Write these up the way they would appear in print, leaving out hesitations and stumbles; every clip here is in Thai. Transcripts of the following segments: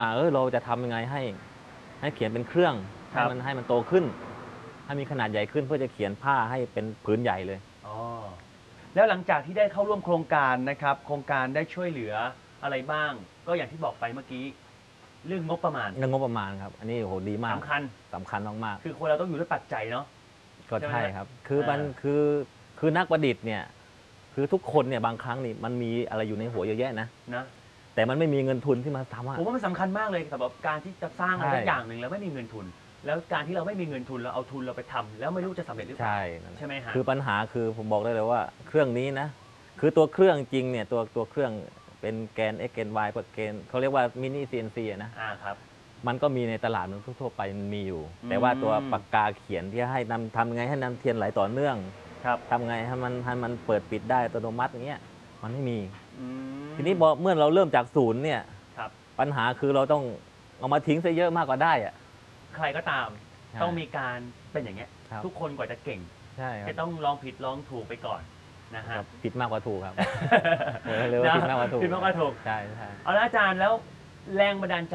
เราจะทำยังไงให้เขียนเป็นเครื่องให้มันโตขึ้นให้มีขนาดใหญ่ขึ้นเพื่อจะเขียนผ้าให้เป็นผืนใหญ่เลยอ๋อแล้วหลังจากที่ได้เข้าร่วมโครงการนะครับโครงการได้ช่วยเหลืออะไรบ้างก็อย่างที่บอกไปเมื่อกี้เรื่องงบประมาณเรื่องงบประมาณครับอันนี้โหดีมากสำคัญมากคือคนเราต้องอยู่ด้วยปัจจัยเนาะก็ใช่ครับคือมันคือนักประดิษฐ์เนี่ยคือทุกคนเนี่ยบางครั้งนี่มันมีอะไรอยู่ในหัวเยอะแยะนะแต่มันไม่มีเงินทุนที่มาทำผมว่ามันสำคัญมากเลยสำหรับการที่จะสร้างอะไรสักอย่างหนึ่งแล้วไม่มีเงินทุนแล้วการที่เราไม่มีเงินทุนเราเอาทุนเราไปทำแล้วไม่รู้จะสำเร็จหรือเปล่าใช่ไหมฮะคือปัญหาคือผมบอกได้เลยว่าเครื่องนี้นะคือตัวเครื่องจริงเนี่ยตัวเครื่องเป็นแกน x แกน y กับแกนเขาเรียกว่ามินิ CNC นะครับมันก็มีในตลาดมันทั่วไปมันมีอยู่ แต่ว่าตัวปากกาเขียนที่ให้ทำยังไงให้นำเทียนไหลต่อเนื่องทำไงให้มันเปิดปิดได้อัตโนมัติอย่างเงี้ยมันไม่มีทีนี้เมื่อเราเริ่มจากศูนย์เนี่ยปัญหาคือเราต้องเอามาทิ้งซะเยอะมากกว่าได้อะใครก็ตามต้องมีการเป็นอย่างเงี้ยทุกคนกว่าจะเก่งจะต้องลองผิดลองถูกไปก่อนนะฮะผิดมากกว่าถูกครับเรียกว่าผิดมากกว่าถูกใช่เอาละอาจารย์แล้วแรงบันดาลใจ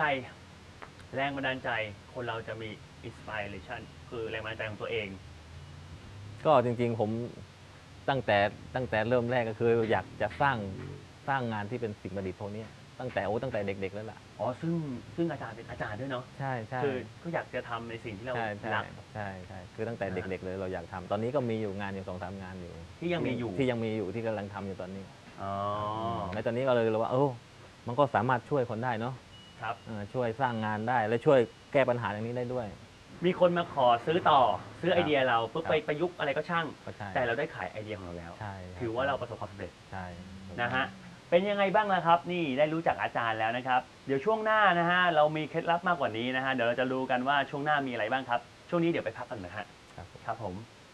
คนเราจะมีอินสปิเรชันคือแรงบันดาลใจของตัวเองก็จริงๆผมตั้งแต่เริ่มแรกก็คืออยากจะสร้างงานที่เป็นสิ่งประดิษฐ์พวกนี้ตั้งแต่เด็กๆแล้วล่ะอ๋อซึ่งอาจารย์เป็นอาจารย์ด้วยเนาะใช่คือก็อยากจะทำในสิ่งที่เรารักใช่คือตั้งแต่เด็กๆเลยเราอยากทำตอนนี้ก็มีอยู่งานอยู่2-3 งานอยู่ที่ยังมีอยู่ที่กำลังทำอยู่ตอนนี้อ๋อในตอนนี้ก็เลยว่ามันก็สามารถช่วยคนได้เนาะครับช่วยสร้างงานได้และช่วยแก้ปัญหาอย่างนี้ได้ด้วยมีคนมาขอซื้อต่อซื้อไอเดียเราเพื่อไปประยุกต์อะไรก็ช่างแต่เราได้ขายไอเดียของเราแล้วถือว่าเราประสบความสำเร็จนะฮะเป็นยังไงบ้างล่ะครับนี่ได้รู้จักอาจารย์แล้วนะครับเดี๋ยวช่วงหน้านะฮะเรามีเคล็ดลับมากกว่านี้นะฮะเดี๋ยวเราจะรู้กันว่าช่วงหน้ามีอะไรบ้างครับช่วงนี้เดี๋ยวไปพักกันนะฮะครับผม